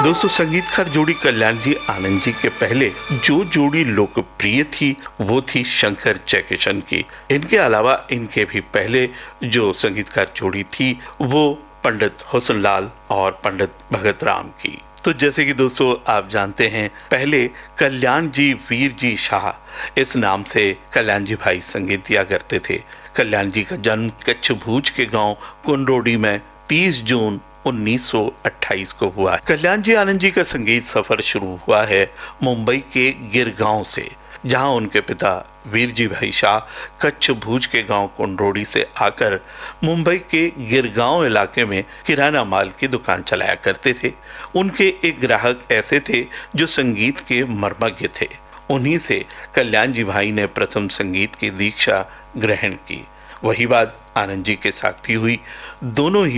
दोस्तों, संगीतकार जोड़ी कल्याण जी आनंद जी के पहले जो जोड़ी लोकप्रिय थी वो थी शंकर जयकिशन की। इनके अलावा इनके भी पहले जो संगीतकार जोड़ी थी वो पंडित हुस्नलाल और पंडित भगत राम की। तो जैसे कि दोस्तों आप जानते हैं, पहले कल्याण जी वीर जी शाह इस नाम से कल्याण जी भाई संगीत दिया करते थे। कल्याण जी का जन्म कच्छ भूज के गांव कुंडरोडी में 30 जून 1928 को हुआ। कल्याण जी आनंद जी का संगीत सफर शुरू हुआ है मुंबई के गिरगांव से, जहां उनके पिता वीर जी भाई शाह कच्छ भूज के गांव कुंडरोडी से आकर मुंबई के गिरगांव इलाके में किराना माल की दुकान चलाया करते थे। उनके एक ग्राहक ऐसे थे जो संगीत के मर्मज्ञ थे। उन्हीं से कल्याण जी भाई ने प्रथम संगीत की दीक्षा ग्रहण की। वही बात आनंद जी के साथ भी हुई। दोनों ही